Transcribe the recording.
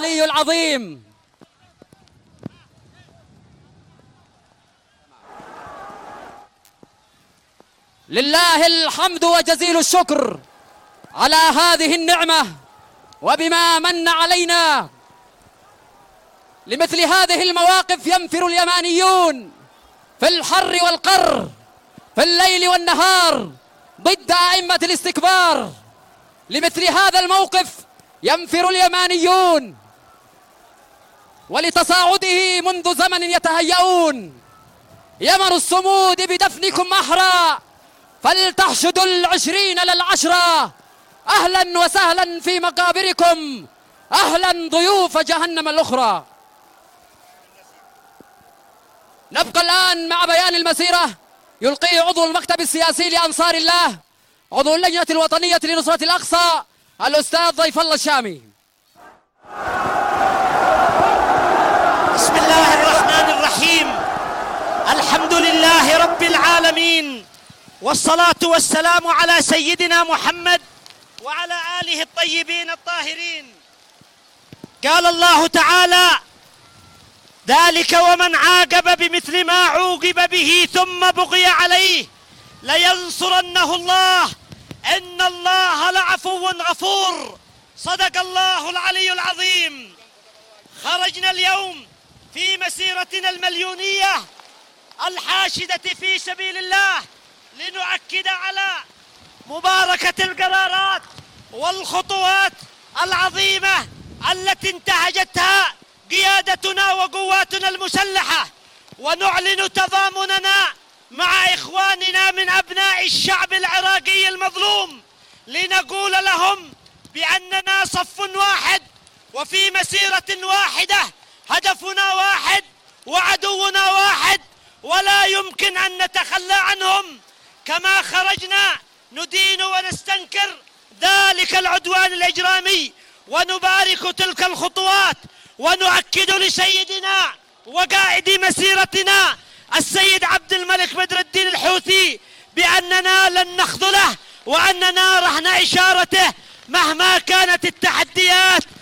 العلي العظيم. لله الحمد وجزيل الشكر على هذه النعمة وبما من علينا. لمثل هذه المواقف ينفر اليمانيون في الحر والقر، في الليل والنهار، ضد أئمة الاستكبار. لمثل هذا الموقف ينفر اليمانيون، ولتصاعده منذ زمن يتهيئون. يمن الصمود بدفنكم أحرى، فلتحشدوا العشرين للعشرة. أهلا وسهلا في مقابركم، أهلا ضيوف جهنم الأخرى. نبقى الآن مع بيان المسيرة يلقيه عضو المكتب السياسي لأنصار الله، عضو اللجنة الوطنية لنصرة الأقصى، الأستاذ ضيف الله الشامي. بسم الله الرحمن الرحيم. الحمد لله رب العالمين، والصلاة والسلام على سيدنا محمد وعلى آله الطيبين الطاهرين. قال الله تعالى: ذلك ومن عاقب بمثل ما عوقب به ثم بغي عليه لينصرنه الله إن الله لعفو غفور. صدق الله العلي العظيم. خرجنا اليوم في مسيرتنا المليونية الحاشدة في سبيل الله لنؤكد على مباركة القرارات والخطوات العظيمة التي انتهجتها قيادتنا وقواتنا المسلحة، ونعلن تضامننا مع إخواننا من أبناء الشعب العراقي المظلوم، لنقول لهم بأننا صف واحد وفي مسيرة واحدة، هدفنا واحد وعدونا واحد، ولا يمكن أن نتخلى عنهم. كما خرجنا ندين ونستنكر ذلك العدوان الإجرامي ونبارك تلك الخطوات، ونؤكد لسيدنا وقائد مسيرتنا السيد عبد الملك بدر الدين الحوثي بأننا لن نخذله، وأننا رهن إشارته مهما كانت التحديات